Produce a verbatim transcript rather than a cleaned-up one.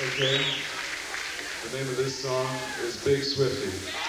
Okay? The name of this song is Big Swifty.